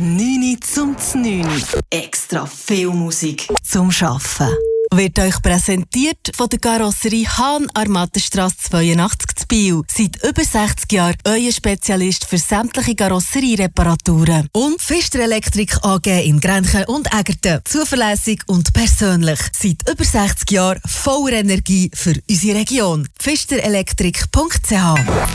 9 zum 9. Extra viel Musik zum Arbeiten. Wird euch präsentiert von der Karosserie Hahn Armatenstrasse 82 zu Biel. Seit über 60 Jahren euer Spezialist für sämtliche Karosseriereparaturen. Und Pfister Elektrik AG in Grenchen und Egerten. Zuverlässig und persönlich. Seit über 60 Jahren voller Energie für unsere Region. pfisterelektrik.ch